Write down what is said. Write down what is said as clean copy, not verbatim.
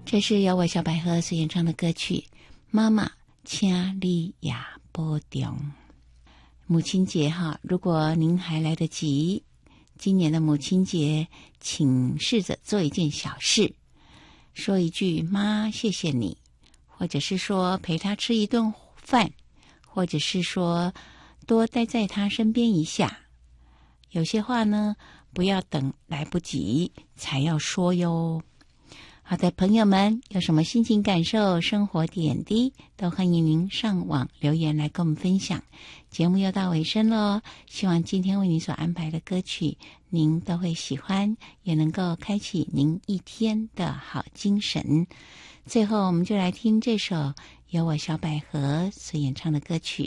这是由我小百合所演唱的歌曲《妈妈，请你也保重》。母亲节哈，如果您还来得及，今年的母亲节，请试着做一件小事，说一句“妈，谢谢你”，或者是说陪她吃一顿饭，或者是说多待在她身边一下。有些话呢，不要等来不及才要说哟。好的，朋友们，有什么心情感受、生活点滴，都欢迎您上网留言来跟我们分享。节目又到尾声了，希望今天为您所安排的歌曲您都会喜欢，也能够开启您一天的好精神。最后我们就来听这首由我小百合所演唱的歌曲。